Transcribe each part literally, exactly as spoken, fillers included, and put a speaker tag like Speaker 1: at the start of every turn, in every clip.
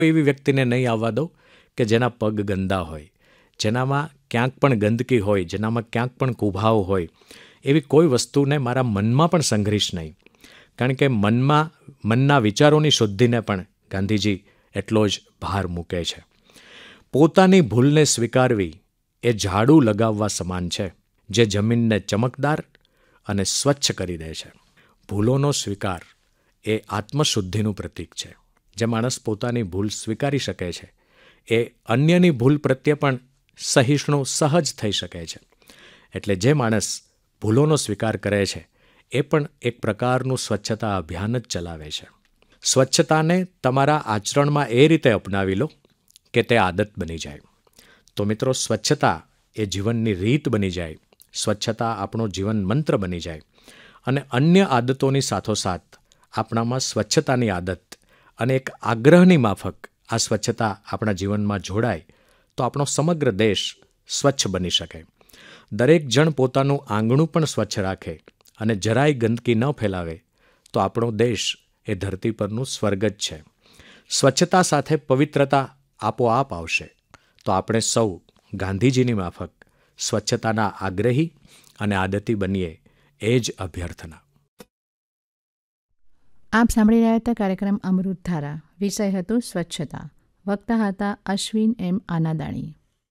Speaker 1: એવી વ્યક્તિને નહીં આવવા દઉં કે જેના પગ ગંદા હોય, જેનામાં ક્યાંક પણ ગંદકી હોય, જેનામાં ક્યાંક પણ કુભાવ હોય. એવી કોઈ વસ્તુને મારા મનમાં પણ સંઘરીશ નહીં. કારણ કે મનમાં મનના વિચારોની શુદ્ધિને પણ ગાંધીજી એટલો જ ભાર મૂકે છે. પોતાની ભૂલને સ્વીકારવી એ ઝાડુ લગાવવા સમાન છે, જે જમીનને ચમકદાર અને સ્વચ્છ કરી દે છે. ભૂલોનો સ્વીકાર એ આત્મશુદ્ધિનું પ્રતીક છે. જે માણસ પોતાની ભૂલ સ્વીકારી શકે છે એ અન્યની ભૂલ પ્રત્યે પણ સહિષ્ણુ સહજ થઈ શકે છે. એટલે જે માણસ ભૂલોનો સ્વીકાર કરે છે એ પણ એક પ્રકારનું સ્વચ્છતા અભિયાન જ ચલાવે છે. સ્વચ્છતાને તમારા આચરણમાં એ રીતે અપનાવી લો કે તે આદત બની જાય. તો મિત્રો, સ્વચ્છતા એ જીવનની રીત બની જાય, સ્વચ્છતા આપણો જીવન મંત્ર બની જાય અને અન્ય આદતોની સાથોસાથ આપણામાં સ્વચ્છતાની આદત અને એક આગ્રહની માફક આ સ્વચ્છતા આપણા જીવનમાં જોડાય તો આપણો સમગ્ર દેશ સ્વચ્છ બની શકે. દરેક જણ પોતાનું આંગણું પણ સ્વચ્છ રાખે અને જરાય ગંદકી ન ફેલાવે તો આપણો દેશ એ ધરતી પરનું સ્વર્ગ જ છે. સ્વચ્છતા સાથે પવિત્રતા આપોઆપ આવશે. તો આપણે સૌ ગાંધીજીની માફક સ્વચ્છતાના આગ્રહી અને આદતી બનીએ, એ જ અભ્યર્થના.
Speaker 2: આપ સાંભળી રહ્યા હતા કાર્યક્રમ અમૃત ધારા. વિષય હતો સ્વચ્છતા. વક્તા હતા અશ્વિન એમ આનાદાણી.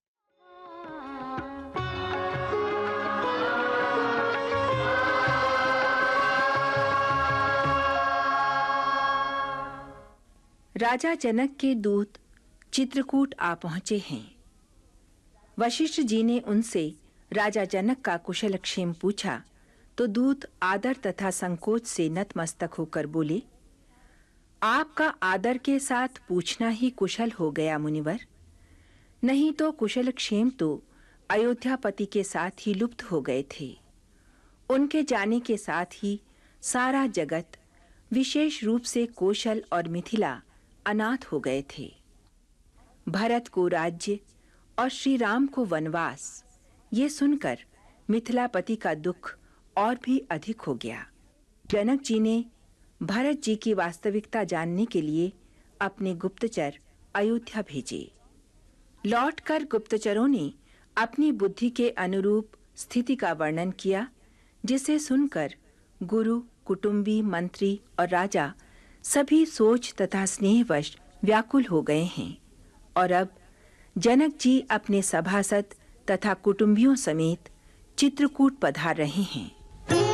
Speaker 3: राजा जनक के दूत चित्रकूट आ पहुंचे हैं। वशिष्ठ जी ने उनसे राजा जनक का कुशल क्षेम पूछा तो दूत आदर तथा संकोच से नतमस्तक होकर बोले, आपका आदर के साथ पूछना ही कुशल हो गया मुनिवर, नहीं तो कुशल क्षेम तो अयोध्यापति के साथ ही लुप्त हो गए थे। उनके जाने के साथ ही सारा जगत, विशेष रूप से कौशल और मिथिला अनाथ हो गए थे। भरत को राज्य और श्री राम को वनवास, ये सुनकर मिथिलापति का दुख और भी अधिक हो गया। जनक जी ने भरत जी की वास्तविकता जानने के लिए अपने गुप्तचर अयोध्या भेजे। लौटकर गुप्तचरों ने अपनी बुद्धि के अनुरूप स्थिति का वर्णन किया, जिसे सुनकर गुरु, कुटुंबी, मंत्री और राजा सभी सोच तथा स्नेहवश व्याकुल हो गए हैं और अब जनक जी अपने सभासद तथा कुटुंबियों समेत चित्रकूट पधार रहे हैं।